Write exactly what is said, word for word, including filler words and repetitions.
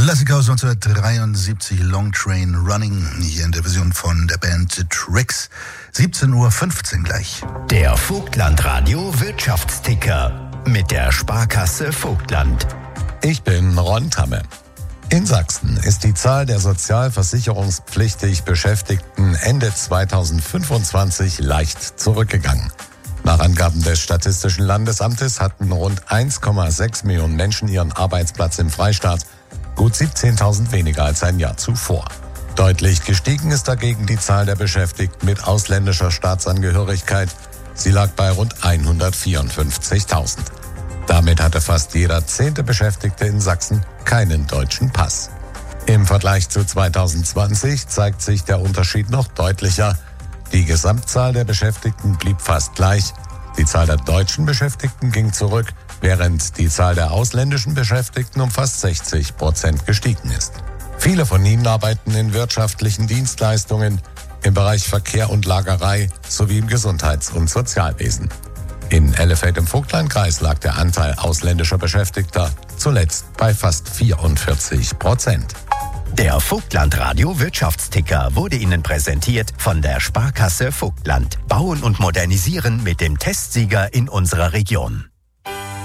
Klassiker aus neunzehnhundertdreiundsiebzig, Long Train Running, hier in der Version von der Band The Tricks. siebzehn Uhr fünfzehn gleich. Der Vogtland-Radio Wirtschaftsticker mit der Sparkasse Vogtland. Ich bin Ron Tamme. In Sachsen ist die Zahl der sozialversicherungspflichtig Beschäftigten Ende zweitausendfünfundzwanzig leicht zurückgegangen. Nach Angaben des Statistischen Landesamtes hatten rund eins Komma sechs Millionen Menschen ihren Arbeitsplatz im Freistaat, gut siebzehntausend weniger als ein Jahr zuvor. Deutlich gestiegen ist dagegen die Zahl der Beschäftigten mit ausländischer Staatsangehörigkeit. Sie lag bei rund hundertvierundfünfzigtausend. Damit hatte fast jeder zehnte Beschäftigte in Sachsen keinen deutschen Pass. Im Vergleich zu zweitausendzwanzig zeigt sich der Unterschied noch deutlicher. Die Gesamtzahl der Beschäftigten blieb fast gleich. Die Zahl der deutschen Beschäftigten ging zurück, während die Zahl der ausländischen Beschäftigten um fast sechzig Prozent gestiegen ist. Viele von ihnen arbeiten in wirtschaftlichen Dienstleistungen, im Bereich Verkehr und Lagerei sowie im Gesundheits- und Sozialwesen. In Elefeld im Vogtlandkreis lag der Anteil ausländischer Beschäftigter zuletzt bei fast vierundvierzig Prozent. Der Vogtland-Radio Wirtschaftsticker wurde Ihnen präsentiert von der Sparkasse Vogtland. Bauen und modernisieren mit dem Testsieger in unserer Region.